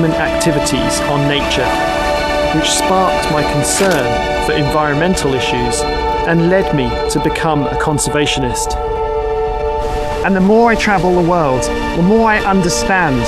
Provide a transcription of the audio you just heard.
human activities on nature, which sparked my concern for environmental issues and led me to become a conservationist. And the more I travel the world, the more I understand